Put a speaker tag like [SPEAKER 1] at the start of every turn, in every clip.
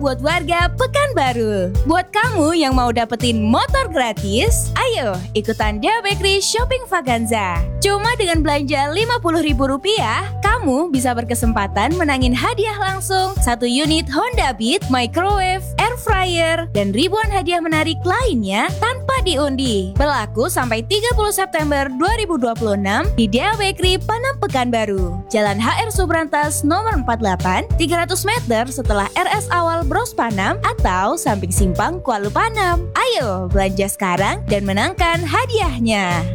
[SPEAKER 1] buat warga Pekanbaru. Buat kamu yang mau dapetin motor gratis, ayo ikutan Dea Bakery Shopping Vaganza. Cuma dengan belanja Rp50.000, kamu bisa berkesempatan menangin hadiah langsung 1 unit Honda Beat, microwave, air fryer, dan ribuan hadiah menarik lainnya tanpa diundi. Berlaku sampai 30 September 2026 di Dea Bakery Panam Pekanbaru. Jalan HR Subrantas nomor 48, 300 meter setelah RS Awal Bros Panam atau samping simpang Kuala Panam. Ayo belanja sekarang dan menangkan hadiahnya.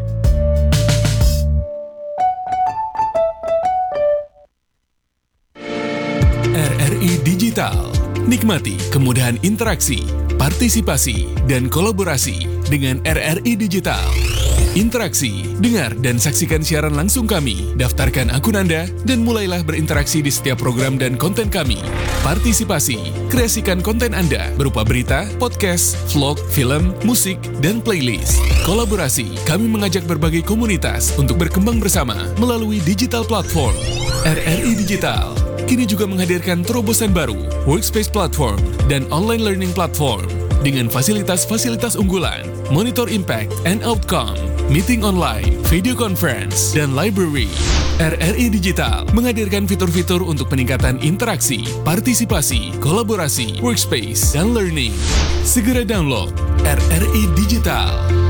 [SPEAKER 2] RRI Digital. Nikmati kemudahan interaksi, partisipasi, dan kolaborasi dengan RRI Digital. Interaksi, dengar dan saksikan siaran langsung kami, daftarkan akun Anda, dan mulailah berinteraksi di setiap program dan konten kami. Partisipasi, kreasikan konten Anda berupa berita, podcast, vlog, film, musik, dan playlist. Kolaborasi, kami mengajak berbagai komunitas untuk berkembang bersama melalui digital platform. RRI Digital kini juga menghadirkan terobosan baru, workspace platform, dan online learning platform dengan fasilitas-fasilitas unggulan, monitor impact and outcome, meeting online, video conference, dan library. RRI Digital menghadirkan fitur-fitur untuk peningkatan interaksi, partisipasi, kolaborasi, workspace, dan learning. Segera download RRI Digital.